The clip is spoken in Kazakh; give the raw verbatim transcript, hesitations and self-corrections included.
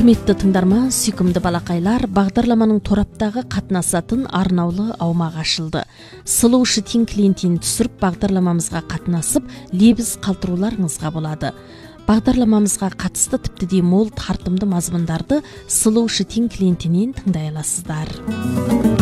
Құрметті тыңдарман, сүйкімді балақайлар, бағдарламаның тораптағы қатынасатын арнаулы аумақ ашылды. Сұлушы тин клиентін түсіріп, бағдарламамызға қатынасып, лебіз қалтыруларыңызға болады. Бағдарламамызға қатысты тіпті де мол тартымды мазмұндарды Сұлушы тин клиентінен тыңдай аласыздар.